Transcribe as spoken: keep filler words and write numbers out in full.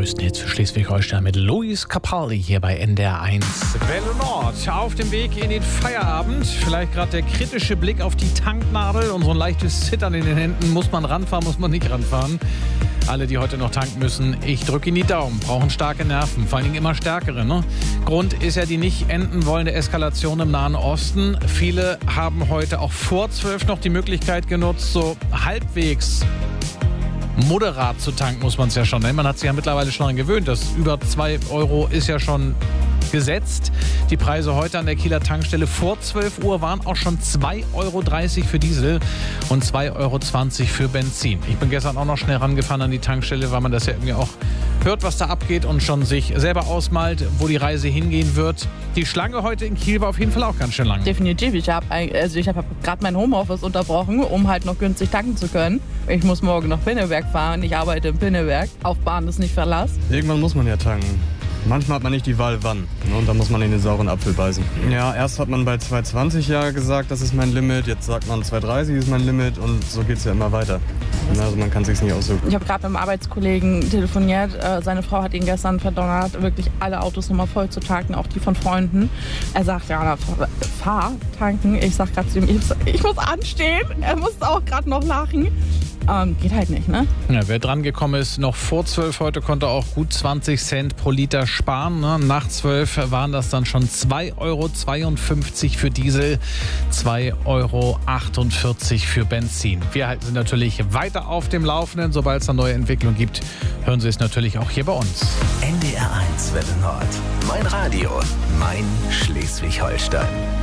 größten Hits für Schleswig-Holstein mit Luis Capaldi hier bei N D R eins. Welle Nord, auf dem Weg in den Feierabend. Vielleicht gerade der kritische Blick auf die Tanknadel und so ein leichtes Zittern in den Händen. Muss man ranfahren, muss man nicht ranfahren? Alle, die heute noch tanken müssen, ich drücke Ihnen die Daumen. Brauchen starke Nerven, vor allen Dingen immer stärkere. Ne? Grund ist ja die nicht enden wollende Eskalation im Nahen Osten. Viele haben heute auch vor zwölf noch die Möglichkeit genutzt, so halbwegs moderat zu tanken, muss man es ja schon nennen. Man hat sich ja mittlerweile schon daran gewöhnt. Das über zwei Euro ist ja schon gesetzt. Die Preise heute an der Kieler Tankstelle vor zwölf Uhr waren auch schon zwei Euro dreißig für Diesel und zwei Euro zwanzig für Benzin. Ich bin gestern auch noch schnell rangefahren an die Tankstelle, weil man das ja irgendwie auch hört, was da abgeht und schon sich selber ausmalt, wo die Reise hingehen wird. Die Schlange heute in Kiel war auf jeden Fall auch ganz schön lang. Definitiv. Ich habe also ich hab gerade mein Homeoffice unterbrochen, um halt noch günstig tanken zu können. Ich muss morgen nach Pinneberg fahren. Ich arbeite in Pinneberg. Auf Bahn ist nicht Verlass. Irgendwann muss man ja tanken. Manchmal hat man nicht die Wahl, wann. Und dann muss man in den sauren Apfel beißen. Ja, erst hat man bei zwei zwanzig ja gesagt, das ist mein Limit. Jetzt sagt man zwei dreißig ist mein Limit. Und so geht es ja immer weiter. Also man kann es sich nicht aussuchen. Ich habe gerade mit einem Arbeitskollegen telefoniert. Seine Frau hat ihn gestern verdonnert, wirklich alle Autos nochmal voll zu tanken, auch die von Freunden. Er sagt, ja, fahr tanken. Ich sag gerade zu ihm, ich muss anstehen. Er muss auch gerade noch lachen. Ähm, geht halt nicht, ne? Ja, wer dran gekommen ist, noch vor zwölf heute, konnte auch gut zwanzig Cent pro Liter sparen. Ne? Nach zwölf waren das dann schon zwei Euro zweiundfünfzig für Diesel, zwei Euro achtundvierzig für Benzin. Wir halten Sie natürlich weiter auf dem Laufenden. Sobald es eine neue Entwicklung gibt, hören Sie es natürlich auch hier bei uns. N D R eins Welle Nord. Mein Radio, mein Schleswig-Holstein.